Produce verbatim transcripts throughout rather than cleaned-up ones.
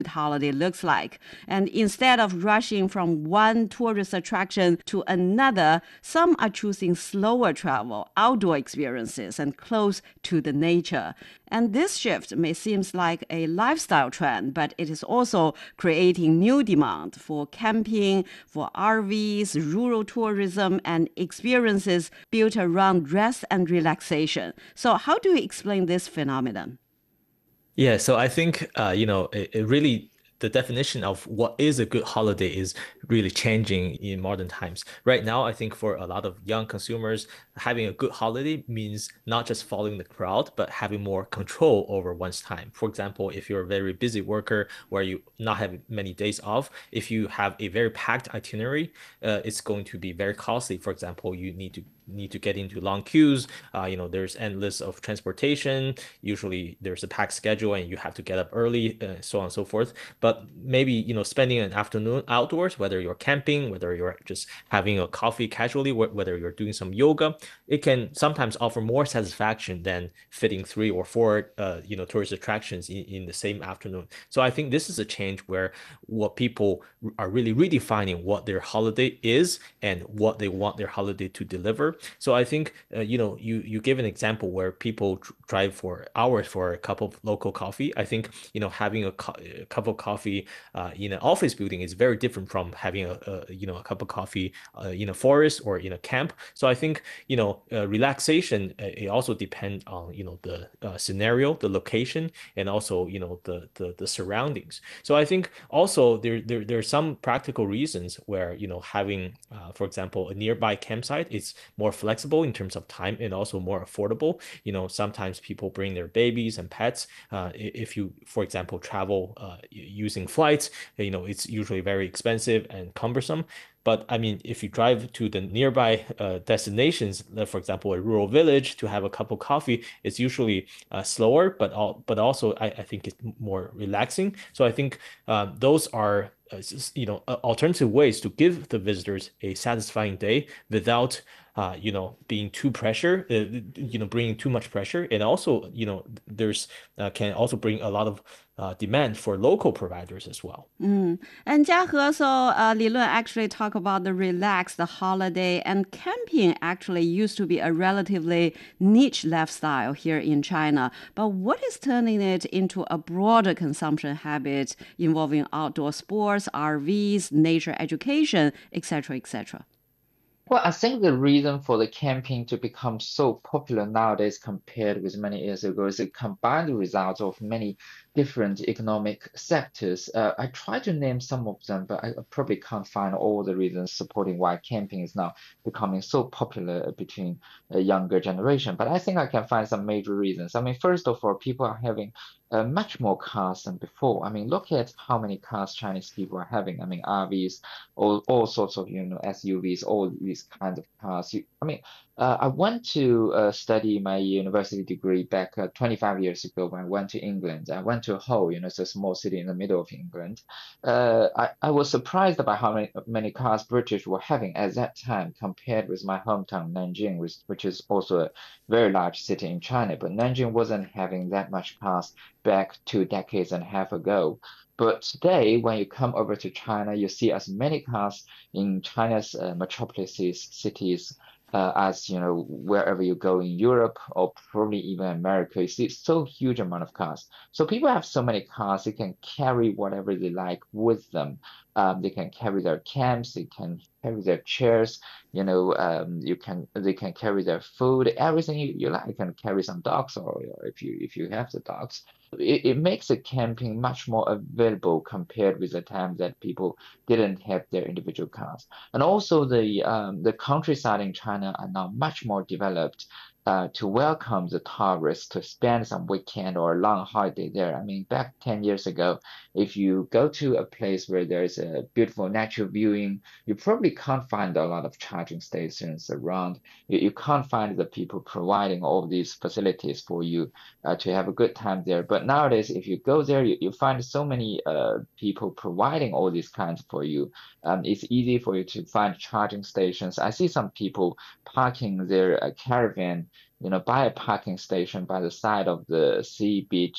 holiday looks like. And instead of rushing from one tourist attraction to another, some are choosing slower travel, outdoor experiences, and close to the nature. And this shift may seem like a lifestyle trend, but it is also creating new demand for camping, for R Vs, rural tourism, and experiences built around rest and relaxation. So, how do you explain this phenomenon? Yeah, so I think uh, you know, it, it really the definition of what is a good holiday is really changing in modern times. Right now, I think for a lot of young consumers, having a good holiday means not just following the crowd, but having more control over one's time. For example, if you're a very busy worker where you not have many days off, if you have a very packed itinerary, uh, it's going to be very costly. For example, you need to need to get into long queues. Uh, you know, there's endless of transportation. Usually there's a packed schedule and you have to get up early, uh, so on and so forth. But maybe, you know, spending an afternoon outdoors, whether you're camping, whether you're just having a coffee casually, wh whether you're doing some yoga, it can sometimes offer more satisfaction than fitting three or four, uh, you know, tourist attractions in, in the same afternoon. So I think this is a change where what people are really redefining what their holiday is and what they want their holiday to deliver. So I think uh, you know you you give an example where people dr- drive for hours for a cup of local coffee. I think you know having a, cu a cup of coffee uh, in an office building is very different from having a, a you know a cup of coffee uh, in a forest or in a camp. So I think you know uh, relaxation uh, it also depends on you know the uh, scenario, the location, and also you know the the the surroundings. So I think also there there there are some practical reasons where you know having uh, for example a nearby campsite is more flexible in terms of time and also more affordable. You know, sometimes people bring their babies and pets. Uh, if you, for example, travel uh, using flights, you know, it's usually very expensive and cumbersome. But I mean, if you drive to the nearby uh, destinations, like, for example, a rural village to have a cup of coffee, it's usually uh, slower, but all, but also I, I think it's more relaxing. So I think um, those are uh, you know alternative ways to give the visitors a satisfying day without uh, you know, being too pressure, uh, you know, bringing too much pressure, and also, you know, there's uh, can also bring a lot of uh, demand for local providers as well. Mm. And Jiahe, so uh, Li Lun actually talk about the relaxed the holiday, and camping actually used to be a relatively niche lifestyle here in China. But what is turning it into a broader consumption habit involving outdoor sports, R Vs, nature education, et cetera, et cetera? Well, I think the reason for the camping to become so popular nowadays compared with many years ago is a combined result of many different economic sectors. Uh, I try to name some of them, but I probably can't find all the reasons supporting why camping is now becoming so popular between a younger generation. But I think I can find some major reasons. I mean, first of all, people are having uh, much more cars than before. I mean, look at how many cars Chinese people are having. I mean, R Vs, all, all sorts of, you know, S U Vs, all these kinds of cars. You, I mean, uh, I went to uh, study my university degree back uh, twenty-five years ago when I went to England. I went to Hull, you know, it's a small city in the middle of England. Uh, I, I was surprised by how many, many cars British were having at that time compared with my hometown, Nanjing, which, which is also a very large city in China. But Nanjing wasn't having that much cars back two decades and a half ago. But today, when you come over to China, you see as many cars in China's uh, metropolises, cities, uh, as you know, wherever you go in Europe or probably even America, you see so huge amount of cars. So people have so many cars, they can carry whatever they like with them. Um, they can carry their camps, they can carry their chairs, you know, um, you can they can carry their food, everything you, you like. You can carry some dogs, or, or if you if you have the dogs. It, it makes the camping much more available compared with the time that people didn't have their individual cars. And also the um, the countryside in China are now much more developed uh, to welcome the tourists to spend some weekend or a long holiday there. I mean, back ten years ago, if you go to a place where there's a beautiful natural viewing, you probably can't find a lot of charging stations around. You, you can't find the people providing all these facilities for you uh, to have a good time there. But nowadays, if you go there, you, you find so many uh, people providing all these kinds for you. Um, it's easy for you to find charging stations. I see some people parking their uh, caravan, you know, by a parking station by the side of the sea beach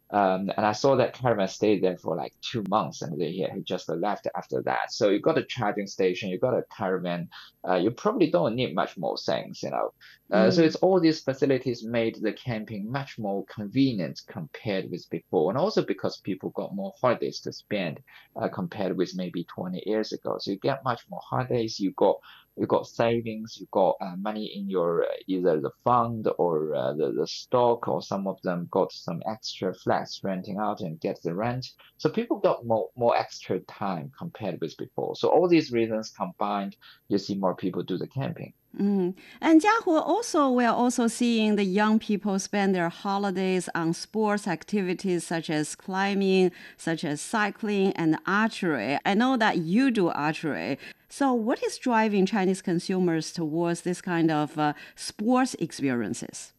Um, and I saw that caravan stayed there for like two months, and they he just left after that. So you got a charging station, you got a caravan, uh, you probably don't need much more things, you know. Uh, so Mm. it's all these facilities made the camping much more convenient compared with before, and also because people got more holidays to spend uh, compared with maybe twenty years ago. So you get much more holidays, you got you got savings, you got uh, money in your uh, either the fund or uh, the, the stock, or some of them got some extra flats renting out and get the rent. So people got more more extra time compared with before. So all these reasons combined, you see more people do the camping. Mm. And Jiahu, also, we are also seeing the young people spend their holidays on sports activities such as climbing, such as cycling and archery. I know that you do archery. So what is driving Chinese consumers towards this kind of uh, sports experiences?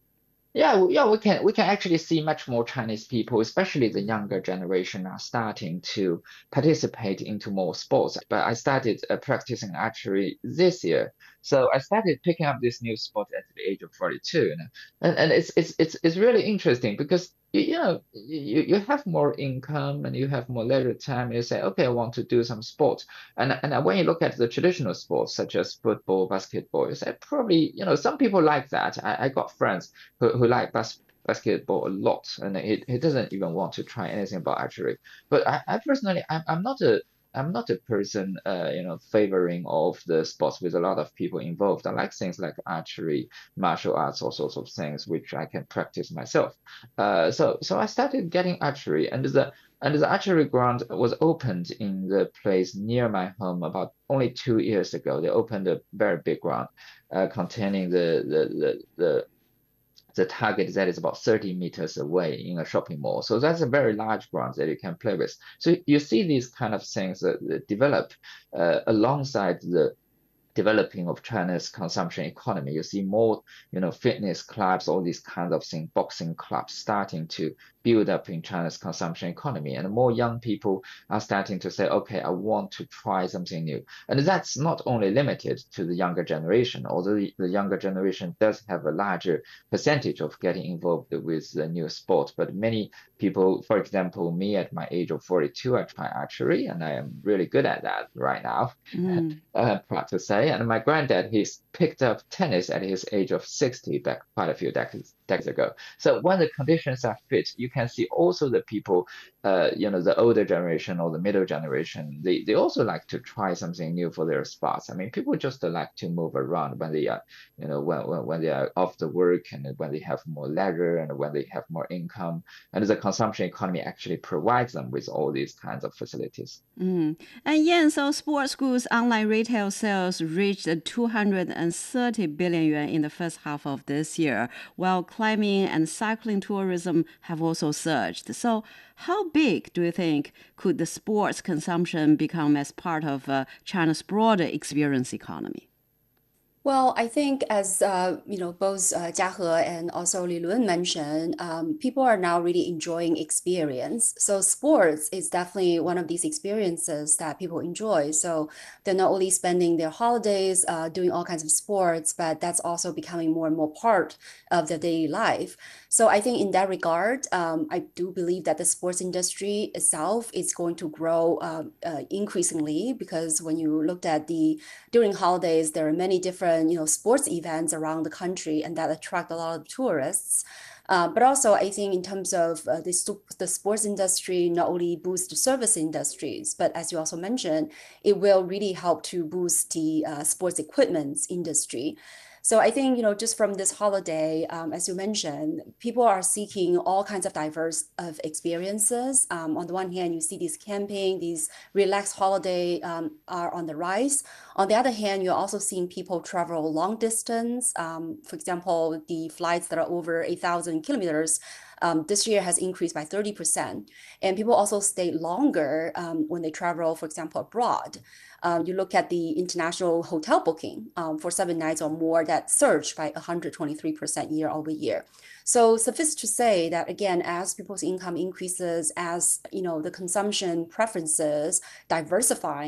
Yeah, yeah, we can we can actually see much more Chinese people, especially the younger generation, are starting to participate into more sports. But I started uh, practicing archery this year, so I started picking up this new sport at the age of forty-two, you know? and and it's it's it's it's really interesting because you, you know you you have more income and you have more leisure time. You say, okay, I want to do some sport, and and when you look at the traditional sports such as football, basketball, you say probably you know some people like that. I, I got friends who, who like bas basketball a lot, and he, he doesn't even want to try anything about archery. But I, I personally, I'm, I'm not a I'm not a person, uh, you know, favoring of the sports with a lot of people involved. I like things like archery, martial arts, all sorts of things which I can practice myself. Uh, so so I started getting archery, and the and the archery ground was opened in the place near my home about only two years ago. They opened a very big ground, uh, containing the the the the the target that is about thirty meters away in a shopping mall. So that's a very large ground that you can play with. So you see these kind of things that, that develop uh, alongside the developing of China's consumption economy. You see more, you know, fitness clubs, all these kinds of things, boxing clubs starting to build up in China's consumption economy. And more young people are starting to say, okay, I want to try something new. And that's not only limited to the younger generation, although the, the younger generation does have a larger percentage of getting involved with the new sport. But many people, for example, me at my age of forty-two, I try archery and I am really good at that right now. Mm. uh, proud to say. And my granddad, he's picked up tennis at his age of sixty back quite a few decades, decades ago. So when the conditions are fit, you can see also the people, uh, you know, the older generation or the middle generation, they, they also like to try something new for their spots. I mean, people just like to move around when they are, you know, when, when, when they are off the work and when they have more leisure and when they have more income. And the consumption economy actually provides them with all these kinds of facilities. Mm. And Yan, so sports goods online retail sales reached two hundred thirty billion yuan in the first half of this year, while climbing and cycling tourism have also surged. So how big do you think could the sports consumption become as part of uh, China's broader experience economy? Well, I think as uh, you know, both uh, Jiahe and also Li Lun mentioned, um, people are now really enjoying experience. So sports is definitely one of these experiences that people enjoy. So they're not only spending their holidays uh, doing all kinds of sports, but that's also becoming more and more part of their daily life. So I think in that regard, um, I do believe that the sports industry itself is going to grow uh, uh, increasingly, because when you looked at the during holidays, there are many different, you know, sports events around the country, and that attract a lot of tourists. Uh, but also, I think in terms of uh, the, the sports industry, not only boost the service industries, but as you also mentioned, it will really help to boost the uh, sports equipment industry. So I think, you know, just from this holiday, um, as you mentioned, people are seeking all kinds of diverse of experiences. Um, on the one hand, you see these camping, these relaxed holiday um, are on the rise. On the other hand, you're also seeing people travel long distance. Um, for example, the flights that are over a thousand kilometers um, this year has increased by thirty percent. And people also stay longer um, when they travel, for example, abroad. Um, you look at the international hotel booking um, for seven nights or more, that surged by one hundred twenty-three percent year over year. So suffice to say that, again, as people's income increases, as you know, the consumption preferences diversifying,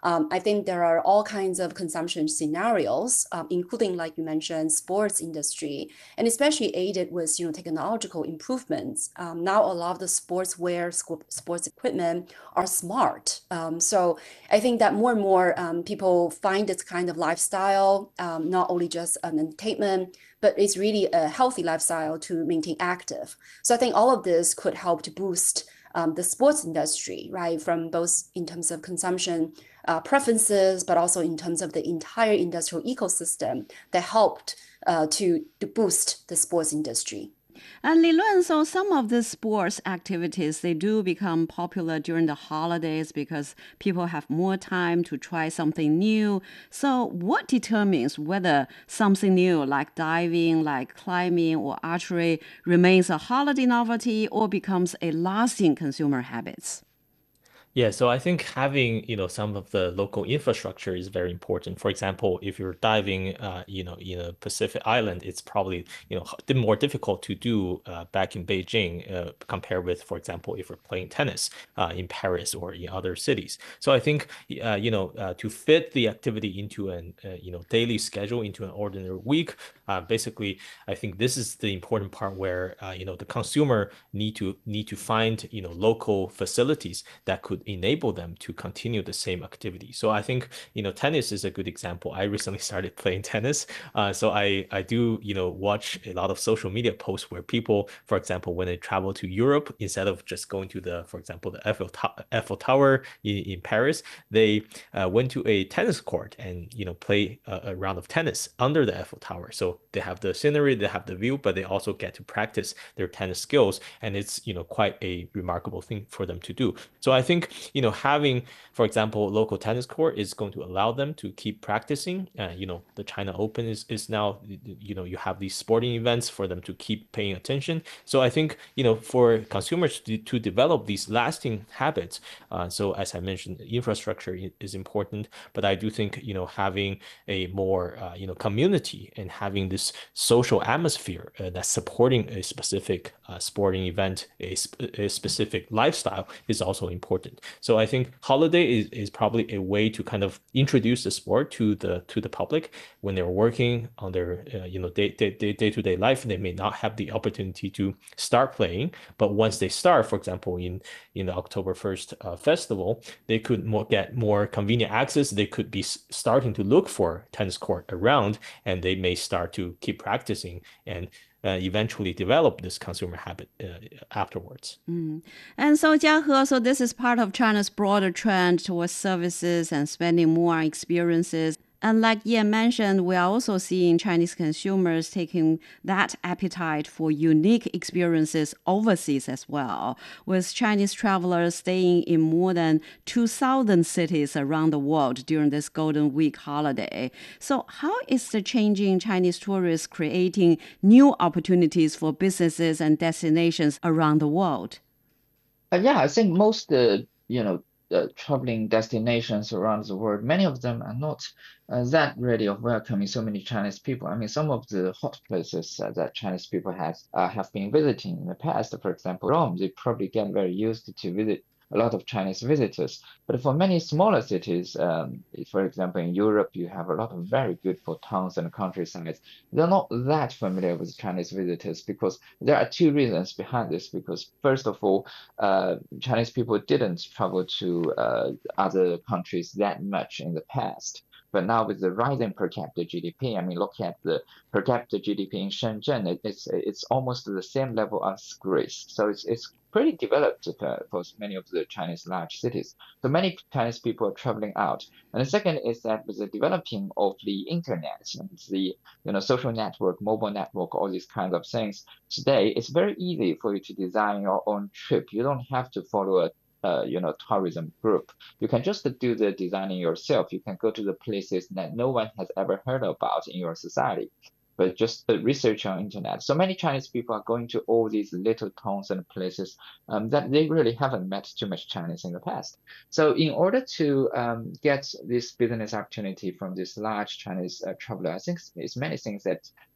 Um, I think there are all kinds of consumption scenarios, um, including, like you mentioned, sports industry, and especially aided with you know technological improvements. Um, now a lot of the sportswear, sports equipment are smart. Um, so I think that more and more um, people find this kind of lifestyle um, not only just an entertainment, but it's really a healthy lifestyle to maintain active. So I think all of this could help to boost um, the sports industry, right? From both in terms of consumption uh, preferences, but also in terms of the entire industrial ecosystem that helped uh, to, to boost the sports industry. And Li Lun, so some of the sports activities, they do become popular during the holidays because people have more time to try something new. So what determines whether something new like diving, like climbing or archery remains a holiday novelty or becomes a lasting consumer habit? Yeah, so I think having, you know, some of the local infrastructure is very important. For example, if you're diving, uh, you know, in a Pacific island, it's probably, you know, h- more difficult to do uh, back in Beijing uh, compared with, for example, if you're playing tennis uh, in Paris or in other cities. So I think, uh, you know, uh, to fit the activity into an, uh, you know, daily schedule, into an ordinary week, uh, basically, I think this is the important part where, uh, you know, the consumer need to need to find, you know, local facilities that could enable them to continue the same activity. So I think, you know, tennis is a good example. I recently started playing tennis. Uh, so I, I do, you know, watch a lot of social media posts where people, for example, when they travel to Europe, instead of just going to the, for example, the Eiffel, to- Eiffel Tower in, in Paris, they uh, went to a tennis court and, you know, play a, a round of tennis under the Eiffel Tower. So they have the scenery, they have the view, but they also get to practice their tennis skills. And it's, you know, quite a remarkable thing for them to do. So I think, you know, having, for example, local tennis court is going to allow them to keep practicing. Uh, you know, the China Open is, is now, you know, you have these sporting events for them to keep paying attention. So I think, you know, for consumers to, to develop these lasting habits. Uh, so as I mentioned, infrastructure is important, but I do think, you know, having a more, uh, you know, community and having this social atmosphere uh, that's supporting a specific uh, sporting event, a, sp- a specific lifestyle is also important. So I think holiday is, is probably a way to kind of introduce the sport to the to the public when they're working on their uh, you know day, day, day, day-to-day life. They may not have the opportunity to start playing, but once they start, for example, in in the October first uh, festival, they could more get more convenient access. They could be s- starting to look for tennis court around, and they may start to keep practicing and uh, eventually develop this consumer habit uh, afterwards. And so, Jiahe, so this is part of China's broader trend towards services and spending more on experiences. And like Ye mentioned, we are also seeing Chinese consumers taking that appetite for unique experiences overseas as well, with Chinese travelers staying in more than two thousand cities around the world during this Golden Week holiday. So how is the changing Chinese tourists creating new opportunities for businesses and destinations around the world? Uh, yeah, I think most uh, you know uh, traveling destinations around the world, many of them are not uh, that ready of welcoming so many Chinese people. I mean, some of the hot places uh, that Chinese people has uh, have been visiting in the past, for example, Rome, they probably get very used to visit a lot of Chinese visitors. But for many smaller cities, um, for example, in Europe, you have a lot of very beautiful towns and countrysides. They're not that familiar with Chinese visitors because there are two reasons behind this. Because first of all, uh, Chinese people didn't travel to uh, other countries that much in the past. But now with the rising per capita G D P, I mean, look at the per capita G D P in Shenzhen, it, it's it's almost the same level as Greece. So it's it's pretty developed uh, for many of the Chinese large cities. So many Chinese people are traveling out. And the second is that with the developing of the internet and the you know social network, mobile network, all these kinds of things, today it's very easy for you to design your own trip. You don't have to follow a uh, you know tourism group. You can just do the designing yourself. You can go to the places that no one has ever heard about in your society, but just the research on internet. So many Chinese people are going to all these little towns and places um, that they really haven't met too much Chinese in the past. So in order to um, get this business opportunity from this large Chinese uh, traveler, I think it's many things that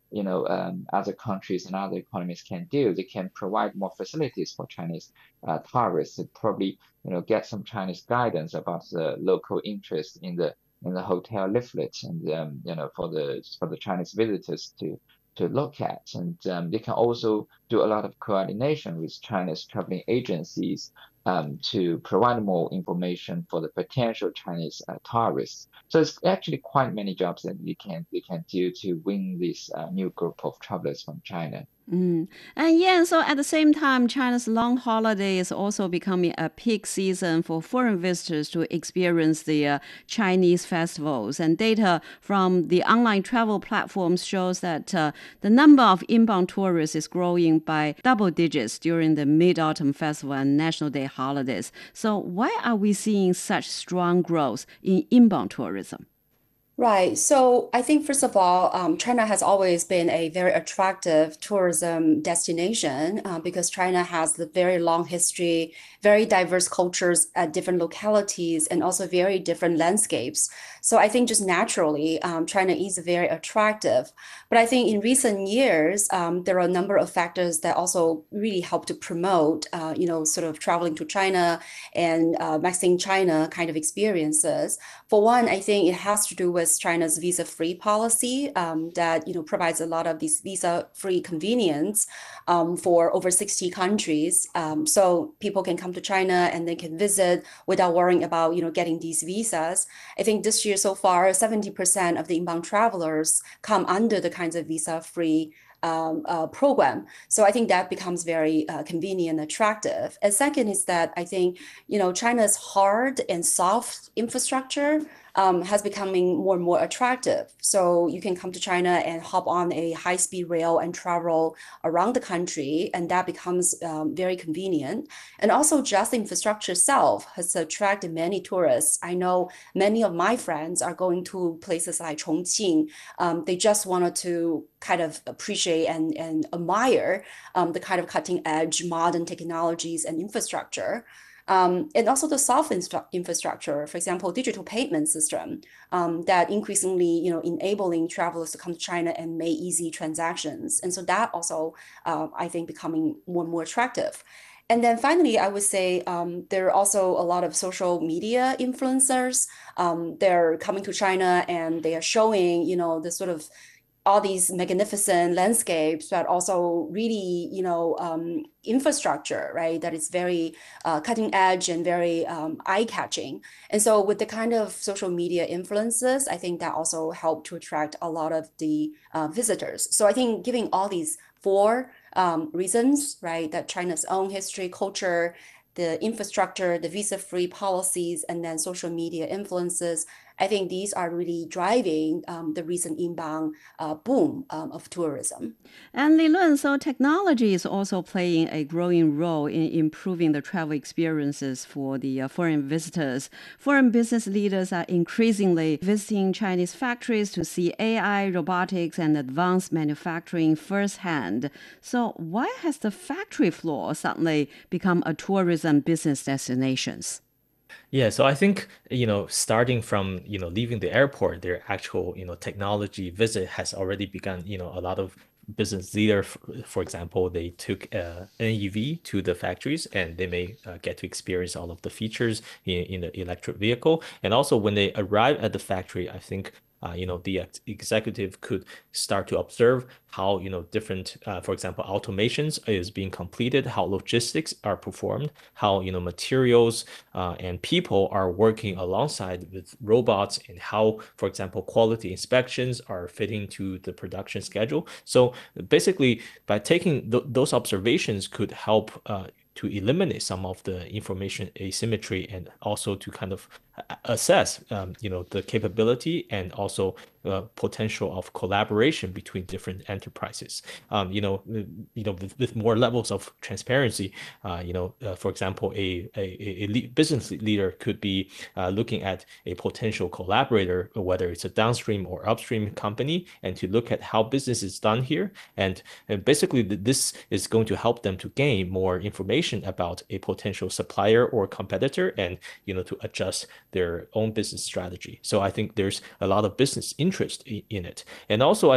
you know, um, other countries and other economies can do. They can provide more facilities for Chinese uh, tourists, and probably, you know, get some Chinese guidance about the local interest in the in the hotel leaflet, and um, you know, for the for the Chinese visitors to to look at. And um, they can also do a lot of coordination with China's traveling agencies um, to provide more information for the potential Chinese uh, tourists. So it's actually quite many jobs that they can they can do to win this uh, new group of travelers from China. Mm. And yeah, so at the same time, China's long holiday is also becoming a peak season for foreign visitors to experience the uh, Chinese festivals. And data from the online travel platforms shows that uh, the number of inbound tourists is growing by double digits during the Mid-Autumn Festival and National Day holidays. So why are we seeing such strong growth in inbound tourism? Right. So I think, first of all, um, China has always been a very attractive tourism destination uh, because China has the very long history, very diverse cultures at different localities, and also very different landscapes. So I think just naturally, um, China is very attractive. But I think in recent years, um, there are a number of factors that also really help to promote, uh, you know, sort of traveling to China and uh, maxing China kind of experiences. For one, I think it has to do with China's visa-free policy um, that you know provides a lot of these visa-free convenience um, for over sixty countries. Um, so people can come to China and they can visit without worrying about you know getting these visas. I think this year so far, seventy percent of the inbound travelers come under the kinds of visa-free Um, uh, program. So I think that becomes very uh, convenient and attractive. And second is that I think, you know, China's hard and soft infrastructure um, has becoming more and more attractive. So you can come to China and hop on a high-speed rail and travel around the country, and that becomes um, very convenient. And also just the infrastructure itself has attracted many tourists. I know many of my friends are going to places like Chongqing. Um, they just wanted to kind of appreciate and, and admire um, the kind of cutting edge modern technologies and infrastructure. Um, and also the soft infrastructure, for example, digital payment system um, that increasingly, you know, enabling travelers to come to China and make easy transactions. And so that also, uh, I think, becoming more and more attractive. And then finally, I would say um, there are also a lot of social media influencers. Um, they're coming to China and they are showing, you know, the sort of all these magnificent landscapes, but also really, you know, um, infrastructure, right? That is very uh, cutting edge and very um, eye-catching. And so with the kind of social media influences, I think that also helped to attract a lot of the uh, visitors. So I think giving all these four um, reasons, right, that China's own history, culture, the infrastructure, the visa-free policies, and then social media influences, I think these are really driving um, the recent inbound uh, boom um, of tourism. And Li Lun, so technology is also playing a growing role in improving the travel experiences for the uh, foreign visitors. Foreign business leaders are increasingly visiting Chinese factories to see A I, robotics, and advanced manufacturing firsthand. So why has the factory floor suddenly become a tourism business destination? Yeah, so I think, you know, starting from, you know, leaving the airport, their actual, you know, technology visit has already begun. You know, a lot of business leader, for example, they took uh, N E V to the factories and they may uh, get to experience all of the features in, in the electric vehicle. And also when they arrive at the factory, I think Uh, you know, the ex executive could start to observe how, you know, different, uh, for example, automations is being completed, how logistics are performed, how, you know, materials uh, and people are working alongside with robots, and how, for example, quality inspections are fitting to the production schedule. So basically, by taking th those observations could help uh, to eliminate some of the information asymmetry, and also to kind of assess, um, you know, the capability and also uh, potential of collaboration between different enterprises. Um, you know, you know, with, with more levels of transparency, uh, you know, uh, for example, a, a, a business leader could be uh, looking at a potential collaborator, whether it's a downstream or upstream company, and to look at how business is done here. And, and basically, this is going to help them to gain more information about a potential supplier or competitor, and, you know, to adjust their own business strategy. So I think there's a lot of business interest in it. And also, I think,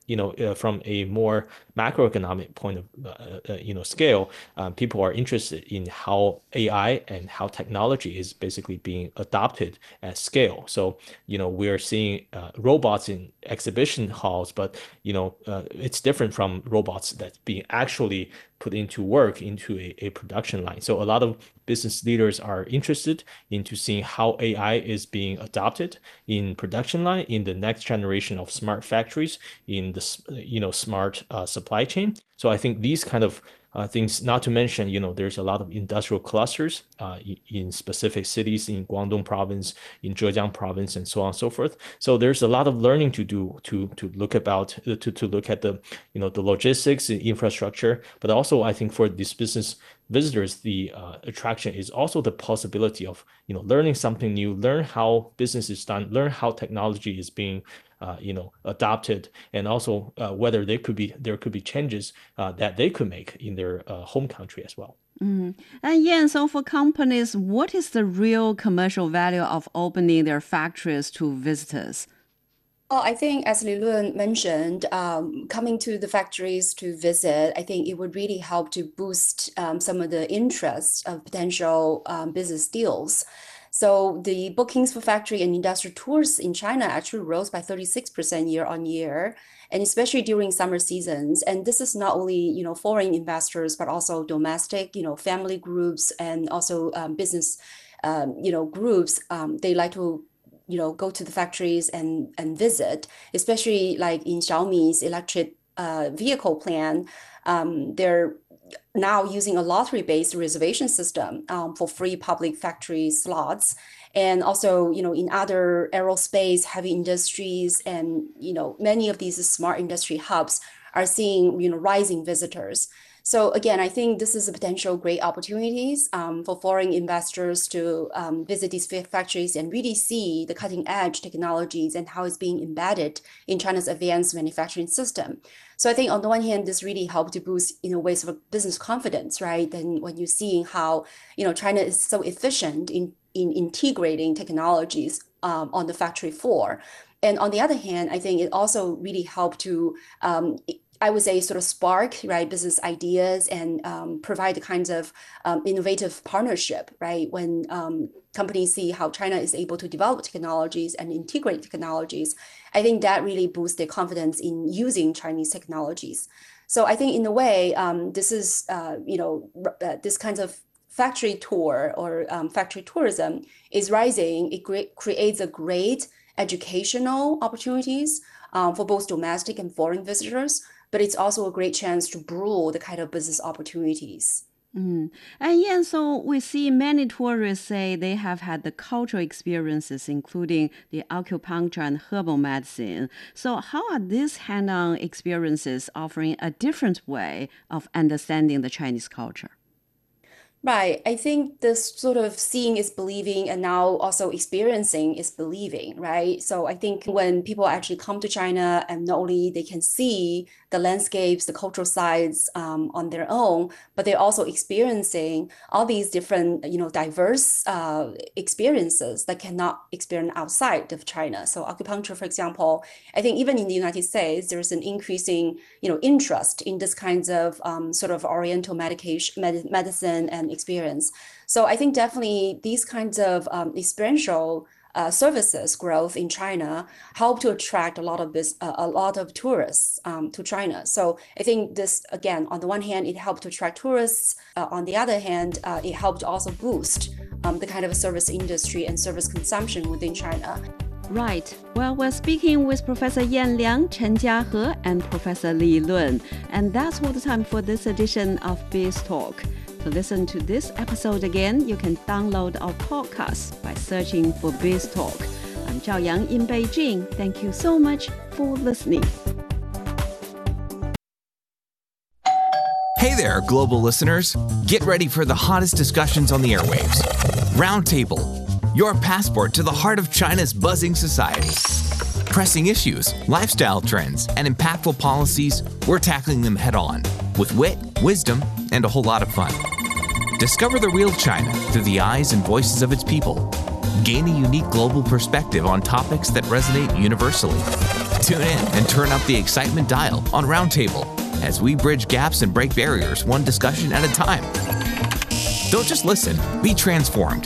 you know, uh, from a more macroeconomic point of, uh, uh, you know, scale, um, people are interested in how A I and how technology is basically being adopted at scale. So, you know, we're seeing uh, robots in exhibition halls, but, you know, uh, it's different from robots that's being actually put into work into a, a production line. So a lot of business leaders are interested into seeing how A I is being adopted in production line, in the next generation of smart factories, in the, you know, smart uh, supply chain. So I think these kind of uh, things, not to mention, you know, there's a lot of industrial clusters uh, in, in specific cities in Guangdong province, in Zhejiang province, and so on and so forth. So there's a lot of learning to do to to look about to to look at the, you know, the logistics, the infrastructure, but also I think for these business visitors, the uh, attraction is also the possibility of, you know, learning something new, learn how business is done, learn how technology is being Uh, you know, adopted, and also uh, whether they could be there could be changes uh, that they could make in their uh, home country as well. Mm. And yeah, so for companies, what is the real commercial value of opening their factories to visitors? Well, I think as Li Lun mentioned, um, coming to the factories to visit, I think it would really help to boost um, some of the interest of potential um, business deals. So the bookings for factory and industrial tours in China actually rose by thirty-six percent year on year, and especially during summer seasons. And this is not only, you know, foreign investors, but also domestic, you know, family groups and also um, business, um, you know, groups. Um, they like to, you know, go to the factories and, and visit, especially like in Xiaomi's electric uh, vehicle plan. Um, they're now using a lottery-based reservation system um, for free public factory slots. And also, you know, in other aerospace, heavy industries, and, you know, many of these smart industry hubs are seeing, you know, rising visitors. So again, I think this is a potential great opportunities um, for foreign investors to um, visit these factories and really see the cutting edge technologies and how it's being embedded in China's advanced manufacturing system. So I think on the one hand, this really helped to boost, you know, ways of business confidence, right? And when you're seeing how, you know, China is so efficient in, in integrating technologies um, on the factory floor. And on the other hand, I think it also really helped to um, I would say sort of spark, right, business ideas and um, provide the kinds of um, innovative partnership, right? When um, companies see how China is able to develop technologies and integrate technologies, I think that really boosts their confidence in using Chinese technologies. So I think in a way, um, this is, uh, you know, uh, this kinds of factory tour or um, factory tourism is rising. It cre- creates a great educational opportunities um, for both domestic and foreign visitors. But it's also a great chance to brew the kind of business opportunities. Mm. And yeah, so we see many tourists say they have had the cultural experiences, including the acupuncture and herbal medicine. So how are these hand-on experiences offering a different way of understanding the Chinese culture? Right. I think this sort of seeing is believing, and now also experiencing is believing, right? So I think when people actually come to China and not only they can see the landscapes, the cultural sites um, on their own, but they're also experiencing all these different, you know, diverse uh, experiences that cannot experience outside of China. So acupuncture, for example, I think even in the United States, there's an increasing, you know, interest in this kinds of um, sort of Oriental medication, med- medicine and experience. So I think definitely these kinds of um, experiential uh, services growth in China help to attract a lot of this, uh, a lot of tourists um, to China. So I think this, again, on the one hand, it helped to attract tourists. Uh, on the other hand, uh, it helped also boost um, the kind of service industry and service consumption within China. Right. Well, we're speaking with Professor Yan Liang, Chen Jiahe, and Professor Li Lun. And that's all the time for this edition of BizTalk. To listen to this episode again, you can download our podcast by searching for BizTalk. I'm Zhao Yang in Beijing. Thank you so much for listening. Hey there, global listeners. Get ready for the hottest discussions on the airwaves. Roundtable, your passport to the heart of China's buzzing society. Pressing issues, lifestyle trends, and impactful policies, we're tackling them head on with wit, wisdom, and a whole lot of fun. Discover the real China through the eyes and voices of its people. Gain a unique global perspective on topics that resonate universally. Tune in and turn up the excitement dial on Roundtable as we bridge gaps and break barriers one discussion at a time. Don't just listen, be transformed.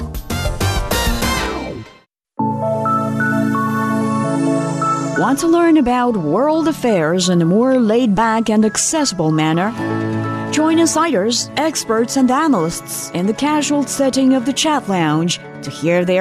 Want to learn about world affairs in a more laid-back and accessible manner? Join insiders, experts, and analysts in the casual setting of the chat lounge to hear their